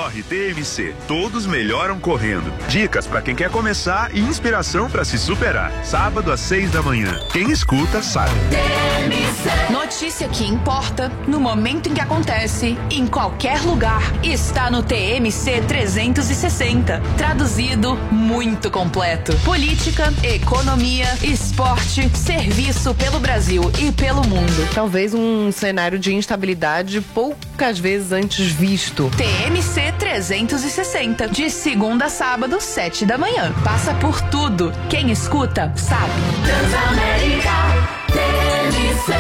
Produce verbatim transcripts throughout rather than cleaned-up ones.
Corre T M C. Todos melhoram correndo. Dicas para quem quer começar e inspiração para se superar. Sábado às seis da manhã. Quem escuta sabe. T M C. Notícia que importa no momento em que acontece, em qualquer lugar. Está no T M C trezentos e sessenta. Traduzido, muito completo. Política, economia, esporte, serviço pelo Brasil e pelo mundo. Talvez um cenário de instabilidade poucas vezes antes visto. T M C trezentos e sessenta. De segunda a sábado, sete da manhã. Passa por tudo. Quem escuta, sabe. Transamérica, T M C.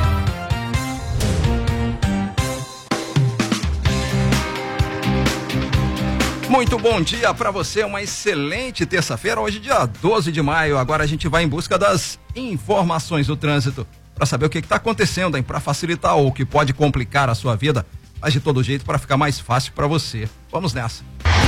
Muito bom dia para você, uma excelente terça-feira, hoje dia doze de maio. Agora a gente vai em busca das informações do trânsito para saber o que está acontecendo, hein, para facilitar ou o que pode complicar a sua vida, mas de todo jeito para ficar mais fácil para você. Vamos nessa.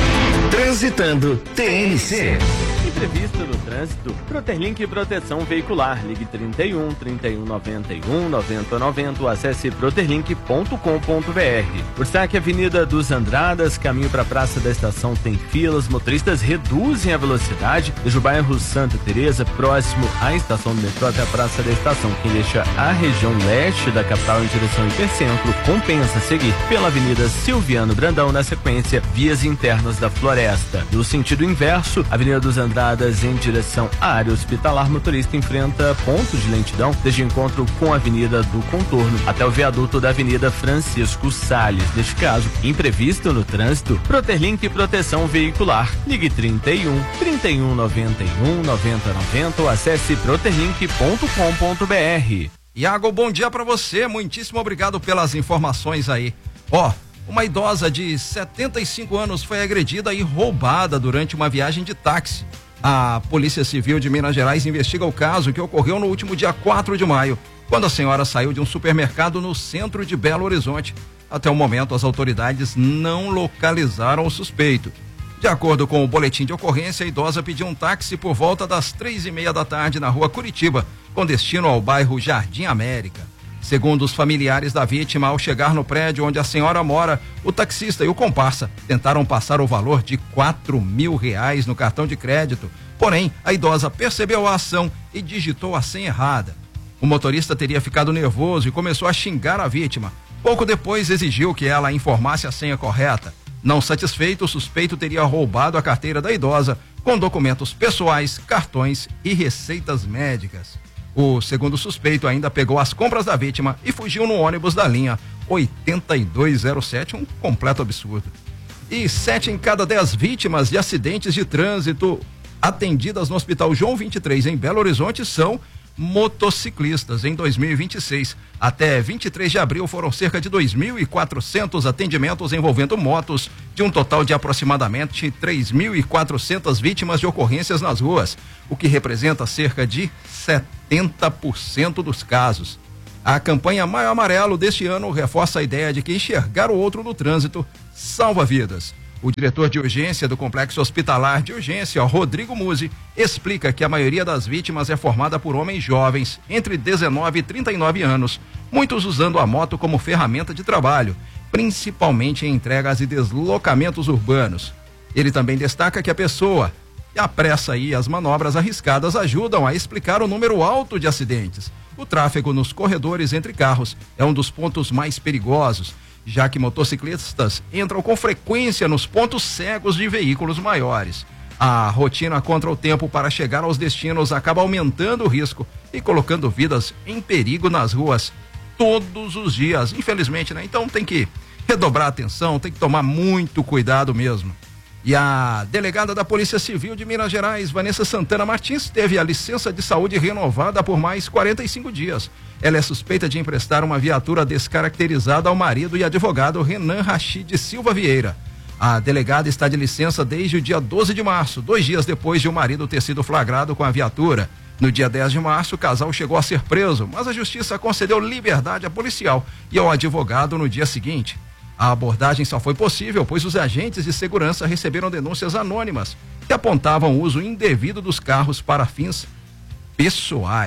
Transitando T M C. Entrevista no trânsito, Proterlink Proteção Veicular, ligue trinta e um, trinta e um, noventa e um, noventa, noventa, ou acesse proterlink ponto com ponto b r. Por Saque, Avenida dos Andradas, caminho para a Praça da Estação tem filas, motoristas reduzem a velocidade, desde o bairro Santa Teresa, próximo à estação do metrô até a Praça da Estação. Quem deixa a região leste da capital em direção ao hipercentro, compensa seguir pela Avenida Silviano Brandão, na sequência, vias internas da Floresta. No sentido inverso, Avenida dos Andradas em direção à área hospitalar, motorista enfrenta pontos de lentidão desde o encontro com a Avenida do Contorno até o viaduto da Avenida Francisco Salles. Neste caso, imprevisto no trânsito, Proterlink Proteção Veicular. Ligue trinta e um, trinta e um, noventa e um, noventa, noventa ou acesse proterlink ponto com ponto b r. Iago, bom dia para você, muitíssimo obrigado pelas informações aí. Ó, uma idosa de setenta e cinco anos foi agredida e roubada durante uma viagem de táxi. A Polícia Civil de Minas Gerais investiga o caso que ocorreu no último dia quatro de maio, quando a senhora saiu de um supermercado no centro de Belo Horizonte. Até o momento, as autoridades não localizaram o suspeito. De acordo com o boletim de ocorrência, a idosa pediu um táxi por volta das três e meia da tarde na rua Curitiba, com destino ao bairro Jardim América. Segundo os familiares da vítima, ao chegar no prédio onde a senhora mora, o taxista e o comparsa tentaram passar o valor de quatro mil reais no cartão de crédito. Porém, a idosa percebeu a ação e digitou a senha errada. O motorista teria ficado nervoso e começou a xingar a vítima. Pouco depois, exigiu que ela informasse a senha correta. Não satisfeito, o suspeito teria roubado a carteira da idosa com documentos pessoais, cartões e receitas médicas. O segundo suspeito ainda pegou as compras da vítima e fugiu no ônibus da linha oitenta e dois zero sete, um completo absurdo. E sete em cada dez vítimas de acidentes de trânsito atendidas no Hospital João vinte e três em Belo Horizonte são motociclistas. Em dois mil e vinte e seis, até vinte e três de abril, foram cerca de dois mil e quatrocentos atendimentos envolvendo motos, de um total de aproximadamente três mil e quatrocentas vítimas de ocorrências nas ruas, o que representa cerca de setenta por cento dos casos. A campanha Maio Amarelo deste ano reforça a ideia de que enxergar o outro no trânsito salva vidas. O diretor de urgência do Complexo Hospitalar de Urgência, Rodrigo Musi, explica que a maioria das vítimas é formada por homens jovens, entre dezenove e trinta e nove anos, muitos usando a moto como ferramenta de trabalho, principalmente em entregas e deslocamentos urbanos. Ele também destaca que a pessoa, a pressa e as manobras arriscadas ajudam a explicar o número alto de acidentes. O tráfego nos corredores entre carros é um dos pontos mais perigosos, já que motociclistas entram com frequência nos pontos cegos de veículos maiores. A rotina contra o tempo para chegar aos destinos acaba aumentando o risco e colocando vidas em perigo nas ruas todos os dias, infelizmente, né? Então tem que redobrar a atenção, tem que tomar muito cuidado mesmo. E a delegada da Polícia Civil de Minas Gerais, Vanessa Santana Martins, teve a licença de saúde renovada por mais quarenta e cinco dias. Ela é suspeita de emprestar uma viatura descaracterizada ao marido e advogado Renan Rachid Silva Vieira. A delegada está de licença desde o dia doze de março, dois dias depois de o marido ter sido flagrado com a viatura. No dia dez de março, o casal chegou a ser preso, mas a justiça concedeu liberdade à policial e ao advogado no dia seguinte. A abordagem só foi possível pois os agentes de segurança receberam denúncias anônimas que apontavam o uso indevido dos carros para fins pessoais.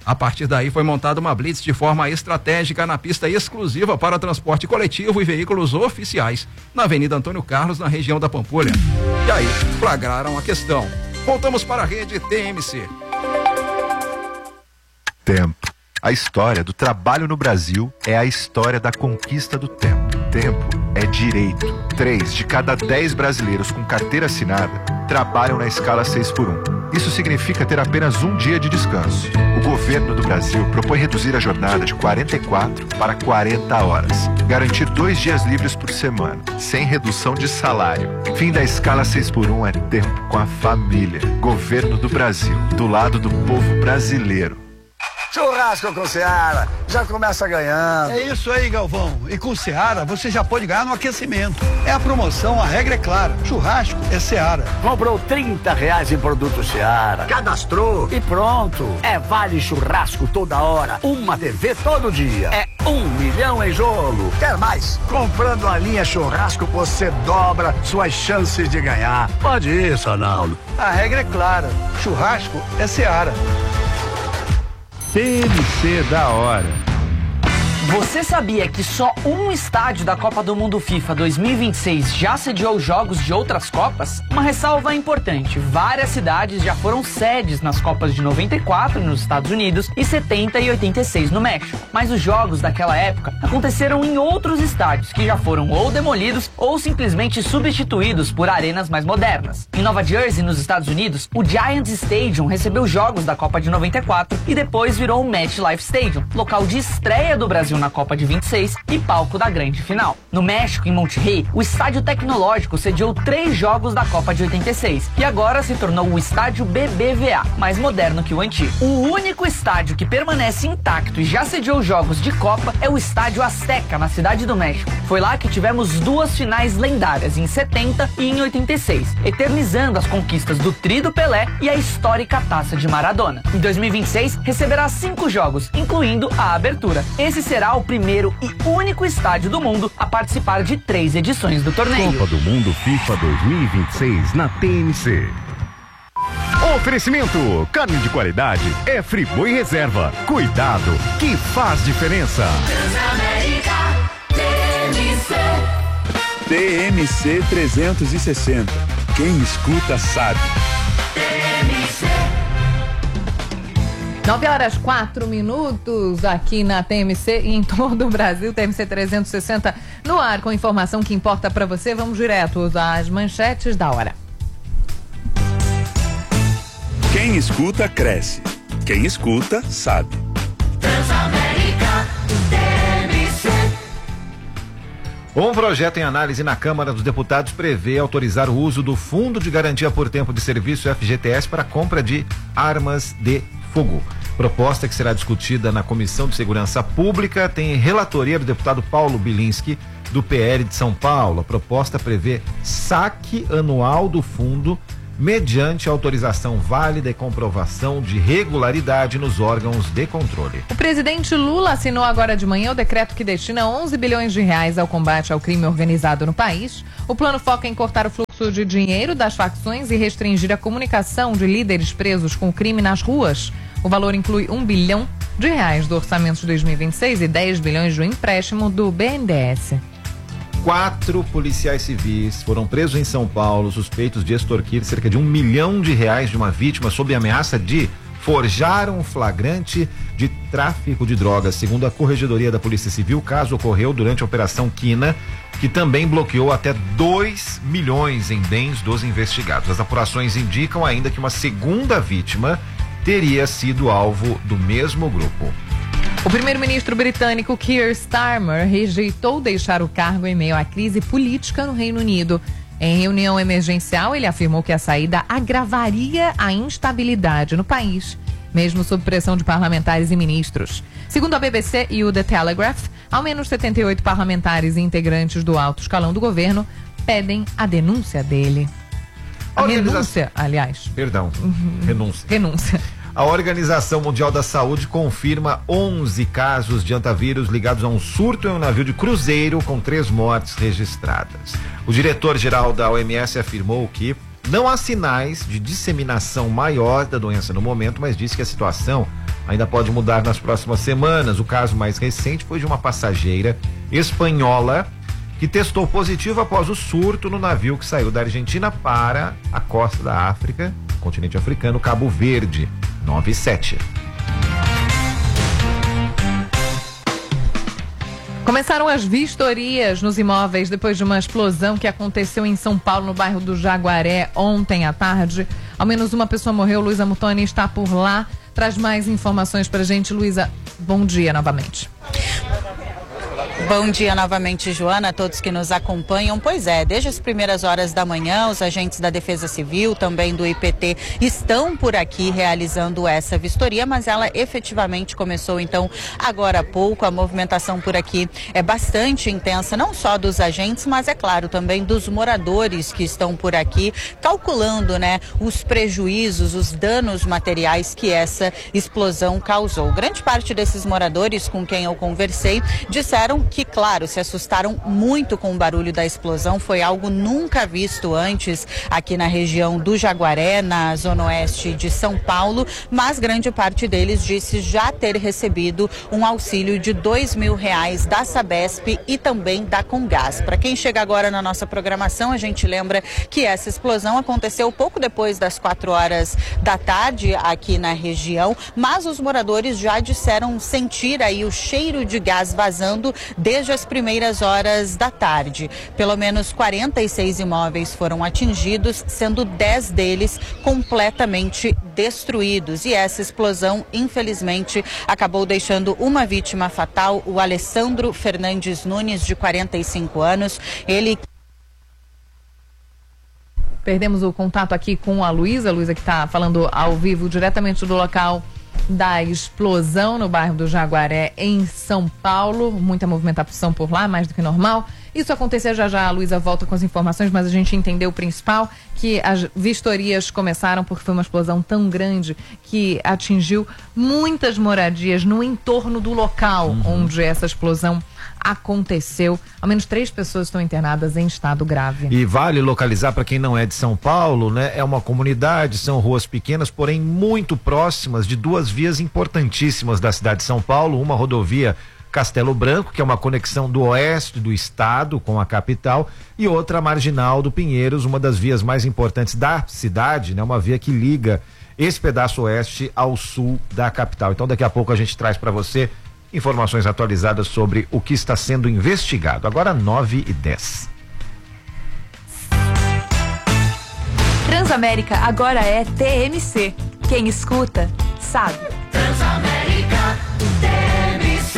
A partir daí foi montada uma blitz de forma estratégica na pista exclusiva para transporte coletivo e veículos oficiais, na Avenida Antônio Carlos, na região da Pampulha. E aí, flagraram a questão. Voltamos para a rede T M C. Tempo. A história do trabalho no Brasil é a história da conquista do tempo. Tempo é direito. Três de cada dez brasileiros com carteira assinada trabalham na escala seis por um. Isso significa ter apenas um dia de descanso. O governo do Brasil propõe reduzir a jornada de quarenta e quatro para quarenta horas. Garantir dois dias livres por semana, sem redução de salário. Fim da escala seis por um é tempo com a família. Governo do Brasil, do lado do povo brasileiro. Churrasco com Seara, já começa ganhando. É isso aí, Galvão. E com Seara, você já pode ganhar no aquecimento. É a promoção, a regra é clara. Churrasco é Seara. Comprou trinta reais em produto Seara, cadastrou e pronto. É vale churrasco toda hora, uma T V todo dia. É um milhão em jogo. Quer mais? Comprando a linha churrasco, você dobra suas chances de ganhar. Pode ir, Sonaldo. A regra é clara. Churrasco é Seara. T M C da hora. Você sabia que só um estádio da Copa do Mundo FIFA dois mil e vinte e seis já sediou jogos de outras Copas? Uma ressalva importante: várias cidades já foram sedes nas Copas de noventa e quatro nos Estados Unidos e setenta e oitenta e seis no México. Mas os jogos daquela época aconteceram em outros estádios que já foram ou demolidos ou simplesmente substituídos por arenas mais modernas. Em Nova Jersey, nos Estados Unidos, o Giants Stadium recebeu jogos da Copa de noventa e quatro e depois virou o MetLife Stadium, local de estreia do Brasil na Copa de vinte e seis e palco da grande final. No México, em Monterrey, o Estádio Tecnológico sediou três jogos da Copa de oitenta e seis e agora se tornou o Estádio B B V A, mais moderno que o antigo. O único estádio que permanece intacto e já sediou jogos de Copa é o Estádio Azteca, na Cidade do México. Foi lá que tivemos duas finais lendárias, em setenta e em oitenta e seis, eternizando as conquistas do Tri do Pelé e a histórica Taça de Maradona. Em dois mil e vinte e seis, receberá cinco jogos, incluindo a abertura. Esse será o primeiro e único estádio do mundo a participar de três edições do torneio. Copa do Mundo FIFA dois mil e vinte e seis na T M C. Oferecimento: carne de qualidade é Friboi Reserva. Cuidado, que faz diferença. T M C trezentos e sessenta. Quem escuta sabe. nove horas, quatro minutos aqui na T M C e em todo o Brasil. T M C trezentos e sessenta no ar, com informação que importa para você. Vamos direto às manchetes da hora. Quem escuta, cresce. Quem escuta, sabe. Transamérica, T M C. Um projeto em análise na Câmara dos Deputados prevê autorizar o uso do Fundo de Garantia por Tempo de Serviço F G T S para a compra de armas de fogo. Proposta que será discutida na Comissão de Segurança Pública tem relatoria do deputado Paulo Bilinski, do P L de São Paulo. A proposta prevê saque anual do fundo mediante autorização válida e comprovação de regularidade nos órgãos de controle. O presidente Lula assinou agora de manhã o decreto que destina onze bilhões de reais ao combate ao crime organizado no país. O plano foca em cortar o fluxo de dinheiro das facções e restringir a comunicação de líderes presos com o crime nas ruas. O valor inclui um bilhão de reais do orçamento de dois mil e vinte e seis e dez bilhões do empréstimo do B N D E S. Quatro policiais civis foram presos em São Paulo, suspeitos de extorquir cerca de um milhão de reais de uma vítima sob ameaça de forjar um flagrante de tráfico de drogas. Segundo a Corregedoria da Polícia Civil, o caso ocorreu durante a Operação Quina, que também bloqueou até dois milhões em bens dos investigados. As apurações indicam ainda que uma segunda vítima teria sido alvo do mesmo grupo. O primeiro-ministro britânico Keir Starmer rejeitou deixar o cargo em meio à crise política no Reino Unido. Em reunião emergencial, ele afirmou que a saída agravaria a instabilidade no país, mesmo sob pressão de parlamentares e ministros. Segundo a B B C e o The Telegraph, ao menos setenta e oito parlamentares e integrantes do alto escalão do governo pedem a denúncia dele. A Organiza... renúncia, aliás. Perdão, uhum. renúncia. Renúncia. A Organização Mundial da Saúde confirma onze casos de antavírus ligados a um surto em um navio de cruzeiro com três mortes registradas. O diretor-geral da O M S afirmou que não há sinais de disseminação maior da doença no momento, mas disse que a situação ainda pode mudar nas próximas semanas. O caso mais recente foi de uma passageira espanhola que testou positivo após o surto no navio que saiu da Argentina para a costa da África, continente africano, Cabo Verde, nove sete. Começaram as vistorias nos imóveis depois de uma explosão que aconteceu em São Paulo, no bairro do Jaguaré, ontem à tarde. Ao menos uma pessoa morreu. Luísa Mutoni está por lá. Traz mais informações pra gente. Luísa, bom dia novamente. Bom dia novamente, Joana, a todos que nos acompanham. Pois é, desde as primeiras horas da manhã, os agentes da Defesa Civil, também do I P T, estão por aqui realizando essa vistoria, mas ela efetivamente começou então agora há pouco. A movimentação por aqui é bastante intensa, não só dos agentes, mas é claro também dos moradores que estão por aqui, calculando, né, os prejuízos, os danos materiais que essa explosão causou. Grande parte desses moradores com quem eu conversei disseram que, claro, se assustaram muito com o barulho da explosão. Foi algo nunca visto antes aqui na região do Jaguaré, na zona oeste de São Paulo, mas grande parte deles disse já ter recebido um auxílio de dois mil reais da Sabesp e também da Comgás. Para quem chega agora na nossa programação, a gente lembra que essa explosão aconteceu pouco depois das quatro horas da tarde aqui na região, mas os moradores já disseram sentir aí o cheiro de gás vazando desde as primeiras horas da tarde. Pelo menos quarenta e seis imóveis foram atingidos, sendo dez deles completamente destruídos. E essa explosão, infelizmente, acabou deixando uma vítima fatal, o Alessandro Fernandes Nunes, de quarenta e cinco anos. Ele... Perdemos o contato aqui com a Luísa, a Luísa que está falando ao vivo diretamente do local da explosão no bairro do Jaguaré, em São Paulo. Muita movimentação por lá, mais do que normal. Isso acontecer já já, a Luísa volta com as informações, mas a gente entendeu o principal, que as vistorias começaram porque foi uma explosão tão grande que atingiu muitas moradias no entorno do local uhum. onde essa explosão aconteceu. Ao menos três pessoas estão internadas em estado grave. E vale localizar para quem não é de São Paulo, né? É uma comunidade, são ruas pequenas, porém muito próximas de duas vias importantíssimas da cidade de São Paulo, uma rodovia Castelo Branco, que é uma conexão do oeste do estado com a capital, e outra Marginal do Pinheiros, uma das vias mais importantes da cidade, né? Uma via que liga esse pedaço oeste ao sul da capital. Então daqui a pouco a gente traz para você informações atualizadas sobre o que está sendo investigado. Agora nove e dez. Transamérica agora é T M C. Quem escuta, sabe. Transamérica, T M C.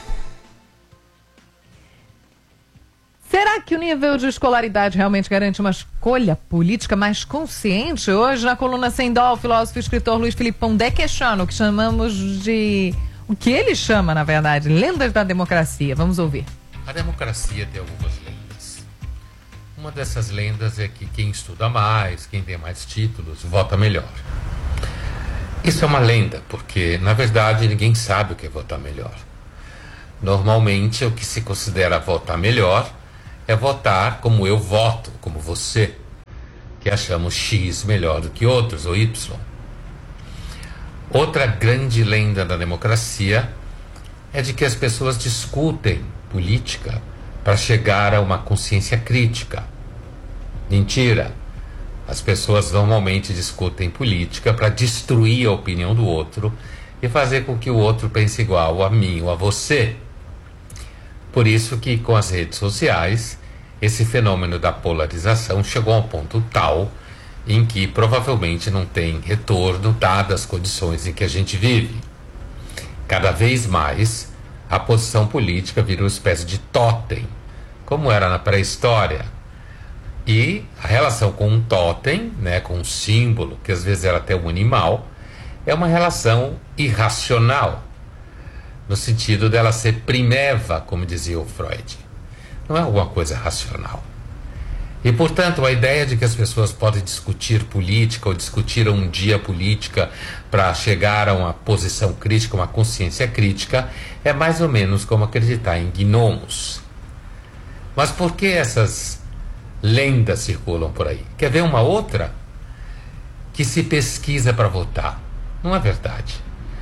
Será que o nível de escolaridade realmente garante uma escolha política mais consciente? Hoje, na coluna Sem Dó, o filósofo e escritor Luiz Felipe Pondé questiona o que chamamos de... O que ele chama, na verdade, lendas da democracia. Vamos ouvir. A democracia tem algumas lendas. Uma dessas lendas é que quem estuda mais, quem tem mais títulos, vota melhor. Isso é uma lenda, porque, na verdade, ninguém sabe o que é votar melhor. Normalmente, o que se considera votar melhor é votar como eu voto, como você, que achamos X melhor do que outros, ou Y. Outra grande lenda da democracia é de que as pessoas discutem política para chegar a uma consciência crítica. Mentira! As pessoas normalmente discutem política para destruir a opinião do outro e fazer com que o outro pense igual a mim ou a você. Por isso que com as redes sociais, esse fenômeno da polarização chegou a um ponto tal em que provavelmente não tem retorno, dadas as condições em que a gente vive. Cada vez mais, a posição política vira uma espécie de tótem, como era na pré-história. E a relação com um tótem, né, com um símbolo, que às vezes era até um animal, é uma relação irracional, no sentido dela ser primeva, como dizia o Freud. Não é alguma coisa racional. E, portanto, a ideia de que as pessoas podem discutir política ou discutir um dia política para chegar a uma posição crítica, uma consciência crítica, é mais ou menos como acreditar em gnomos. Mas por que essas lendas circulam por aí? Quer ver uma outra? Que se pesquisa para votar. Não é verdade.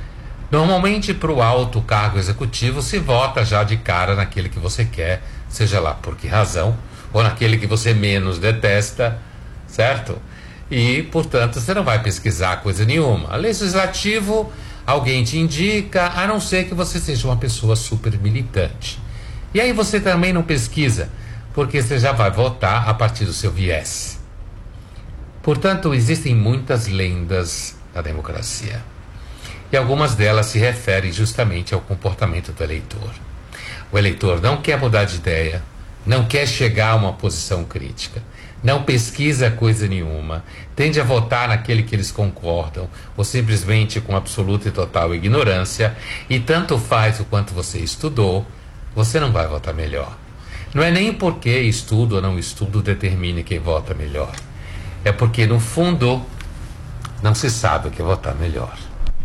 Normalmente, para o alto cargo executivo, se vota já de cara naquele que você quer, seja lá por que razão, ou naquele que você menos detesta, certo? E, portanto, você não vai pesquisar coisa nenhuma. Legislativo, alguém te indica, a não ser que você seja uma pessoa super militante. E aí você também não pesquisa, porque você já vai votar a partir do seu viés. Portanto, existem muitas lendas da democracia. E algumas delas se referem justamente ao comportamento do eleitor. O eleitor não quer mudar de ideia, não quer chegar a uma posição crítica, não pesquisa coisa nenhuma, tende a votar naquele que eles concordam, ou simplesmente com absoluta e total ignorância, e tanto faz o quanto você estudou, você não vai votar melhor. Não é nem porque estudo ou não estudo determine quem vota melhor. É porque, no fundo, não se sabe o que é votar melhor.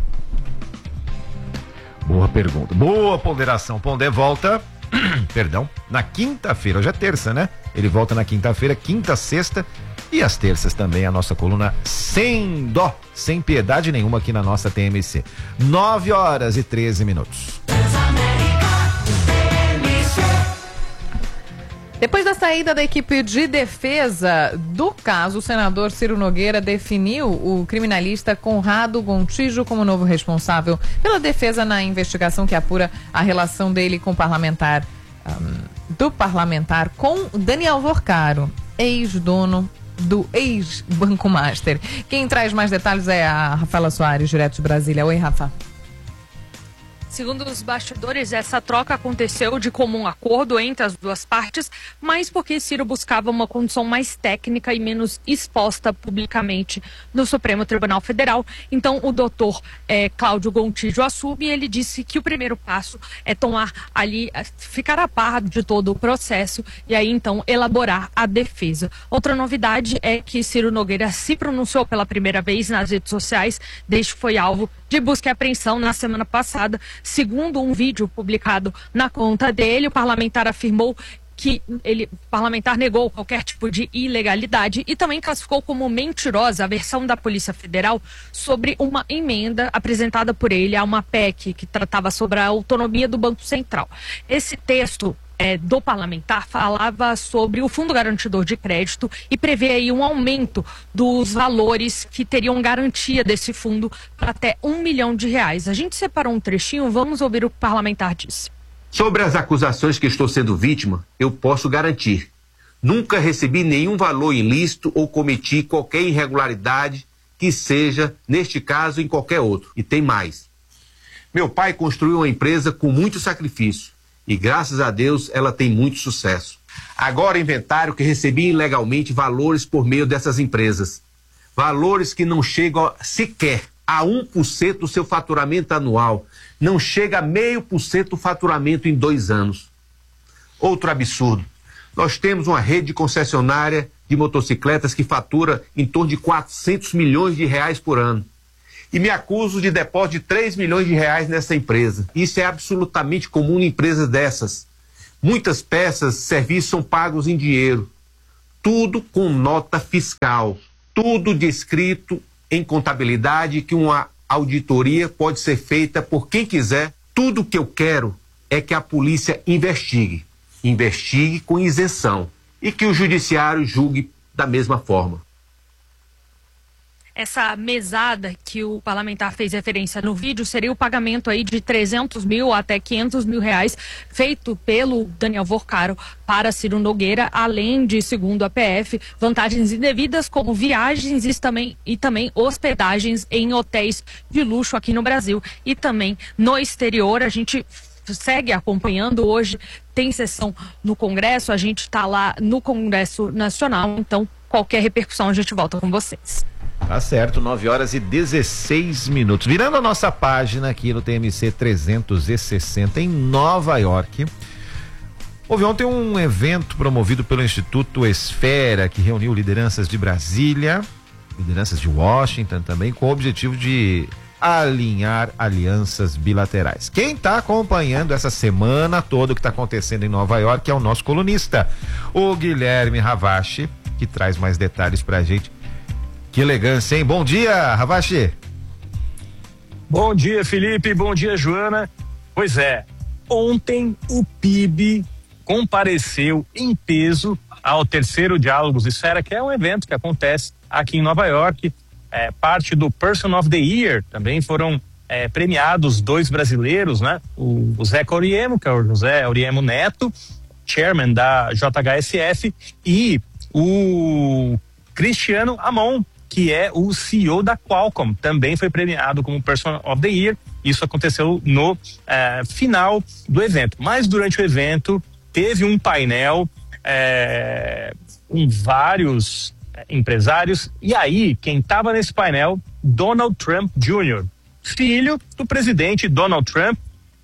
Boa pergunta. Boa ponderação. Pondé volta, perdão, na quinta-feira. Hoje é terça, né? Ele volta na quinta-feira, quinta, sexta e às terças também a nossa coluna sem dó, sem piedade nenhuma aqui na nossa T M C. nove horas e treze minutos. Depois da saída da equipe de defesa do caso, o senador Ciro Nogueira definiu o criminalista Conrado Gontijo como novo responsável pela defesa na investigação que apura a relação dele com o parlamentar, um, do parlamentar com Daniel Vorcaro, ex-dono do ex-Banco Master. Quem traz mais detalhes é a Rafaela Soares, direto de Brasília. Oi, Rafa. Segundo os bastidores, essa troca aconteceu de comum acordo entre as duas partes, mas porque Ciro buscava uma condição mais técnica e menos exposta publicamente no Supremo Tribunal Federal. Então, o doutor é, Cláudio Gontijo assume e ele disse que o primeiro passo é tomar ali, ficar a par de todo o processo e aí, então, elaborar a defesa. Outra novidade é que Ciro Nogueira se pronunciou pela primeira vez nas redes sociais, desde que foi alvo de busca e apreensão na semana passada. Segundo um vídeo publicado na conta dele, o parlamentar afirmou que ele, o parlamentar negou qualquer tipo de ilegalidade e também classificou como mentirosa a versão da Polícia Federal sobre uma emenda apresentada por ele a uma P E C que tratava sobre a autonomia do Banco Central. Esse texto É, do parlamentar falava sobre o Fundo Garantidor de Crédito e prevê aí um aumento dos valores que teriam garantia desse fundo para até um milhão de reais. A gente separou um trechinho, vamos ouvir o que o parlamentar disse. Sobre as acusações que estou sendo vítima, eu posso garantir. Nunca recebi nenhum valor ilícito ou cometi qualquer irregularidade que seja, neste caso, em qualquer outro. E tem mais. Meu pai construiu uma empresa com muito sacrifício. E graças a Deus ela tem muito sucesso. Agora inventaram que recebi ilegalmente valores por meio dessas empresas. Valores que não chegam sequer a um por cento do seu faturamento anual. Não chega a meio por cento do faturamento em dois anos. Outro absurdo. Nós temos uma rede de concessionária de motocicletas que fatura em torno de quatrocentos milhões de reais por ano. E me acuso de depósito de três milhões de reais nessa empresa. Isso é absolutamente comum em empresas dessas. Muitas peças, serviços são pagos em dinheiro. Tudo com nota fiscal. Tudo descrito em contabilidade que uma auditoria pode ser feita por quem quiser. Tudo que eu quero é que a polícia investigue. Investigue com isenção. E que o judiciário julgue da mesma forma. Essa mesada que o parlamentar fez referência no vídeo seria o pagamento aí de trezentos mil até quinhentos mil reais feito pelo Daniel Vorcaro para Ciro Nogueira, além de, segundo a P F, vantagens indevidas como viagens e também, e também hospedagens em hotéis de luxo aqui no Brasil e também no exterior. A gente segue acompanhando, hoje tem sessão no Congresso, a gente está lá no Congresso Nacional, então qualquer repercussão a gente volta com vocês. Tá certo, nove horas e dezesseis minutos. Virando a nossa página aqui no T M C trezentos e sessenta em Nova York. Houve ontem um evento promovido pelo Instituto Esfera, que reuniu lideranças de Brasília, lideranças de Washington também, com o objetivo de alinhar alianças bilaterais. Quem está acompanhando essa semana toda o que está acontecendo em Nova York é o nosso colunista, o Guilherme Ravache, que traz mais detalhes pra gente. Que elegância, hein? Bom dia, Ravache. Bom dia, Felipe. Bom dia, Joana. Pois é, ontem o P I B compareceu em peso ao terceiro Diálogos Esfera, que é um evento que acontece aqui em Nova York. É, parte do Person of the Year, também foram é, premiados dois brasileiros, né? O, o Zeca Auriemo, que é o José Auriemo Neto, chairman da J H S F, e o Cristiano Amon, que é o C E O da Qualcomm, também foi premiado como Person of the Year. Isso aconteceu no eh, final do evento. Mas durante o evento teve um painel eh, com vários eh, empresários, e aí quem estava nesse painel, Donald Trump Júnior, filho do presidente Donald Trump,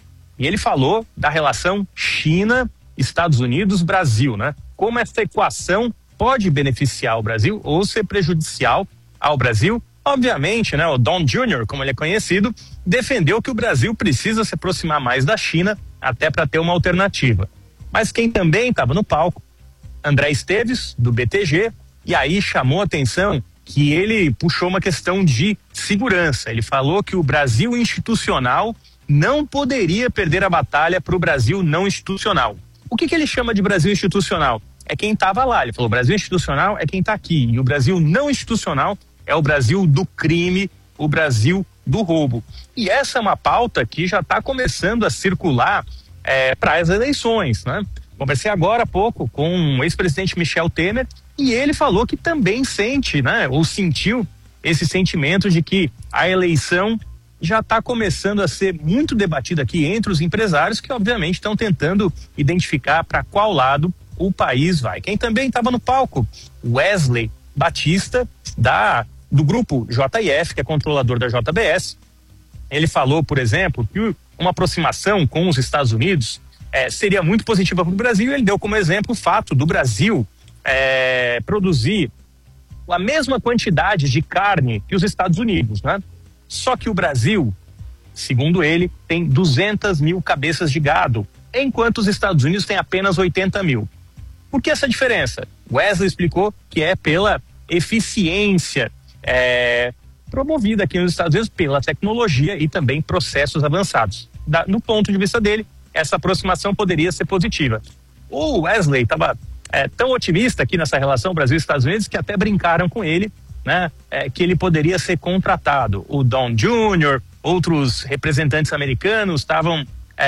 e ele falou da relação China, Estados Unidos, Brasil, né? Como essa equação pode beneficiar o Brasil ou ser prejudicial ao Brasil. Obviamente, né, o Don Júnior, como ele é conhecido, defendeu que o Brasil precisa se aproximar mais da China até para ter uma alternativa. Mas quem também estava no palco, André Esteves, do B T G, e aí chamou a atenção que ele puxou uma questão de segurança. Ele falou que o Brasil institucional não poderia perder a batalha para o Brasil não institucional. O que que ele chama de Brasil institucional? É quem estava lá. Ele falou: o Brasil institucional é quem está aqui, e o Brasil não institucional é o Brasil do crime, o Brasil do roubo. E essa é uma pauta que já está começando a circular é, para as eleições, né? Conversei agora há pouco com o ex-presidente Michel Temer, e ele falou que também sente, né, ou sentiu esse sentimento de que a eleição já está começando a ser muito debatida aqui entre os empresários, que obviamente estão tentando identificar para qual lado o país vai. Quem também estava no palco, Wesley Batista, da, do grupo J I F, que é controlador da J B S. Ele falou, por exemplo, que uma aproximação com os Estados Unidos é, seria muito positiva para o Brasil. Ele deu como exemplo o fato do Brasil é, produzir a mesma quantidade de carne que os Estados Unidos, né? Só que o Brasil, segundo ele, tem duzentas mil cabeças de gado, enquanto os Estados Unidos têm apenas oitenta mil. Por que essa diferença? Wesley explicou que é pela eficiência é, promovida aqui nos Estados Unidos, pela tecnologia e também processos avançados. Da, no ponto de vista dele, essa aproximação poderia ser positiva. O Wesley estava é, tão otimista aqui nessa relação Brasil e Estados Unidos que até brincaram com ele, né, é, que ele poderia ser contratado. O Don Júnior, outros representantes americanos estavam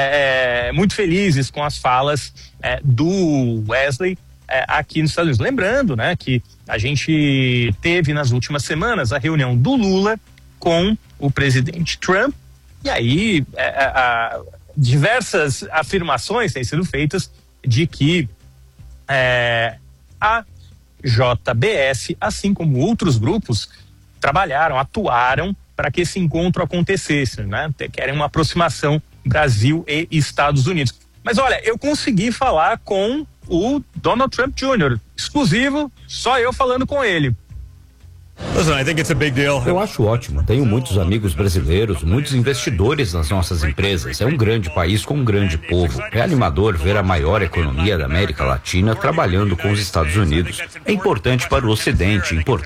é, muito felizes com as falas é, do Wesley é, aqui nos Estados Unidos. Lembrando, né, que a gente teve nas últimas semanas a reunião do Lula com o presidente Trump, e aí é, a, diversas afirmações têm sido feitas de que é, a J B S, assim como outros grupos, trabalharam, atuaram para que esse encontro acontecesse, né? Querem uma aproximação Brasil e Estados Unidos. Mas olha, eu consegui falar com o Donald Trump Júnior, exclusivo, só eu falando com ele. Eu acho ótimo. Tenho muitos amigos brasileiros, muitos investidores nas nossas empresas. É um grande país com um grande povo. É animador ver a maior economia da América Latina trabalhando com os Estados Unidos. É importante para o Ocidente, importante